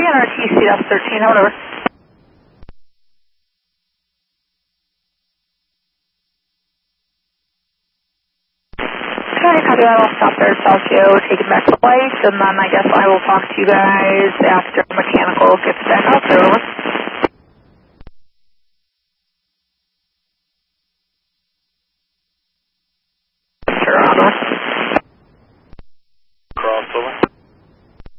PNRT CS13, over. Okay, copy that. I'll stop there, Salcio, take it back to life, and then I guess I will talk to you guys after mechanical gets back out there.